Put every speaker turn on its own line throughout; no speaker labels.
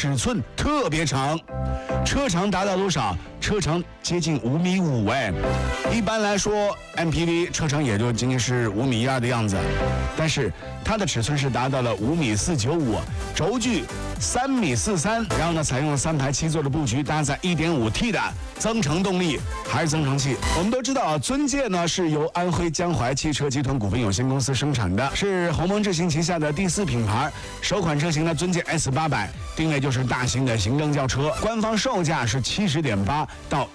尺寸特别长，车长达到多少？车长接近5.5米哎。一般来说 MPV 车长也就仅仅是5.2米的样子，但是它的尺寸是达到了5.495米，轴距3.43米，然后呢采用了3排7座的布局，搭载 1.5T 的增程动力还是增程器。我们都知道啊，尊界呢是由安徽江淮汽车集团股份有限公司生产的，是鸿蒙智行旗下的第4品牌。首款车型的尊界 S800，定位就是大型的行政轿车，官方售价是70.8到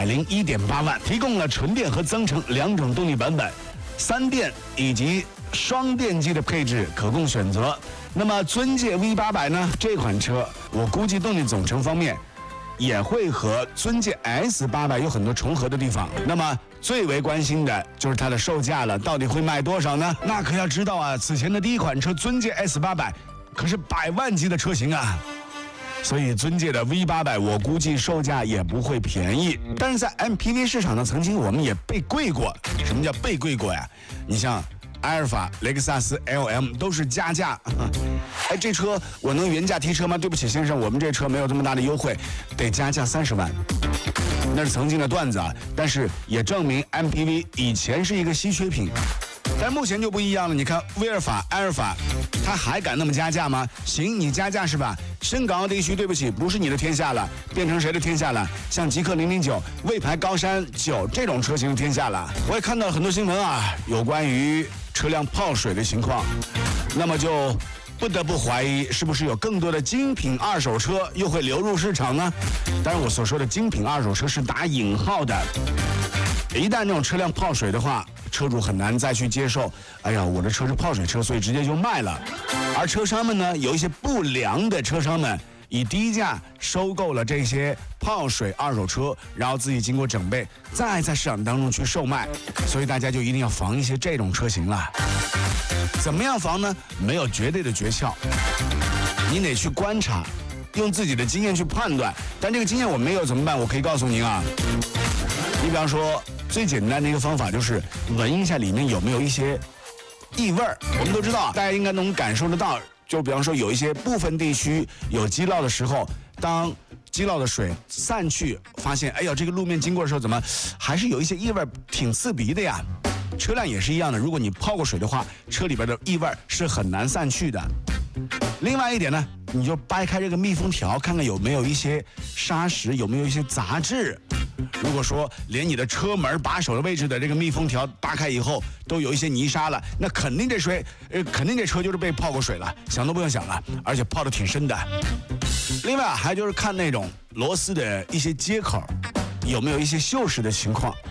101.8万，提供了纯电和增程2种动力版本，3电以及双电机的配置可供选择。那么尊界 V800 呢？这款车我估计动力总成方面也会和尊界 S800 有很多重合的地方。那么最为关心的就是它的售价了，到底会卖多少呢？那可要知道啊，此前的第一款车尊界 S800可是100万级的车型啊。所以尊界的 V800 我估计售价也不会便宜，但是在 MPV 市场呢，曾经我们也被贵过。什么叫被贵过呀？你像阿尔法、雷克萨斯 LM 都是加价。哎，这车我能原价提车吗？对不起先生，我们这车没有这么大的优惠，得加价30万。那是曾经的段子啊，但是也证明 MPV 以前是一个稀缺品。但目前就不一样了，你看威尔法、埃尔法，他还敢那么加价吗？行，你加价是吧？深港澳地区，对不起，不是你的天下了，变成谁的天下了？像极氪009、魏牌高山9这种车型的天下了。我也看到很多新闻啊，有关于车辆泡水的情况，那么就不得不怀疑，是不是有更多的精品二手车又会流入市场呢？当然，我所说的精品二手车是打引号的。一旦这种车辆泡水的话，车主很难再去接受，哎呀，我的车是泡水车，所以直接就卖了。而车商们呢，有一些不良的车商们以低价收购了这些泡水二手车，然后自己经过整备，再在市场当中去售卖，所以大家就一定要防一些这种车型了。怎么样防呢？没有绝对的诀窍，你得去观察，用自己的经验去判断。但这个经验我没有怎么办？我可以告诉您啊，你比方说最简单的一个方法就是闻一下里面有没有一些异味儿。我们都知道，大家应该能感受得到，就比方说有一些部分地区有积涝的时候，当积涝的水散去，发现哎呀，这个路面经过的时候怎么还是有一些异味，挺刺鼻的呀。车辆也是一样的，如果你泡过水的话，车里边的异味是很难散去的。另外一点呢，你就掰开这个密封条，看看有没有一些沙石，有没有一些杂质。如果说连你的车门把手的位置的这个密封条扒开以后都有一些泥沙了，那肯定这车就是被泡过水了，想都不用想了，而且泡得挺深的。另外还就是看那种螺丝的一些接口有没有一些锈蚀的情况。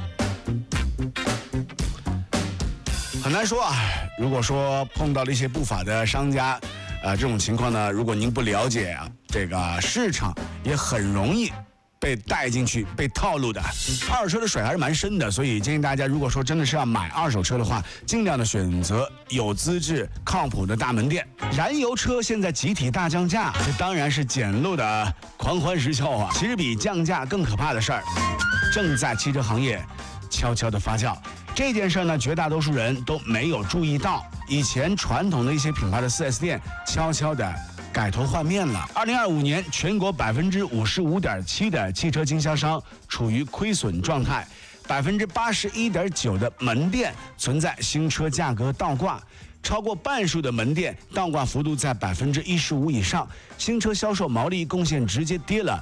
很难说啊，如果说碰到了一些不法的商家，这种情况呢，如果您不了解这个市场，也很容易被带进去、被套路的。二手车的水还是蛮深的，所以建议大家，如果说真的是要买二手车的话，尽量的选择有资质、靠谱的大门店。燃油车现在集体大降价，这当然是捡漏的狂欢时效啊！其实比降价更可怕的事儿，正在汽车行业悄悄的发酵。这件事呢，绝大多数人都没有注意到。以前传统的一些品牌的 4S 店悄悄的改头换面了。2025年，全国55.7%的汽车经销商处于亏损状态，81.9%的门店存在新车价格倒挂，超过半数的门店倒挂幅度在15%以上，新车销售毛利贡献直接跌了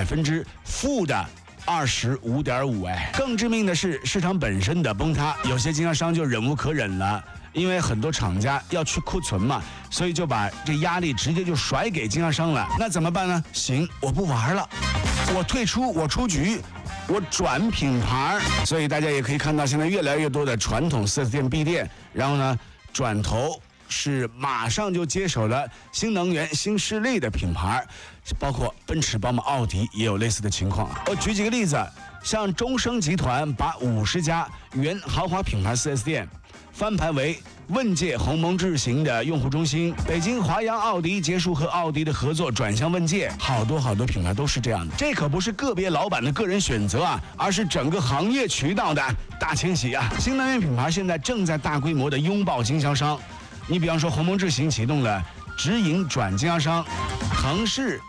-25.5%。哎，更致命的是市场本身的崩塌，有些经销商就忍无可忍了。因为很多厂家要去库存嘛，所以就把这压力直接就甩给经销商了。那怎么办呢？行，我不玩了，我退出，我出局，我转品牌。所以大家也可以看到，现在越来越多的传统4S店闭店，然后呢转头是马上就接手了新能源、新势力的品牌，包括奔驰、宝马、奥迪也有类似的情况。我举几个例子，像中升集团把50家原豪华品牌4S店翻牌为问界鸿蒙智行的用户中心，北京华阳奥迪结束和奥迪的合作，转向问界，好多品牌都是这样的。这可不是个别老板的个人选择啊，而是整个行业渠道的大迁徙啊！新能源品牌现在正在大规模的拥抱经销商，你比方说鸿蒙智行启动了直营转经销商，腾势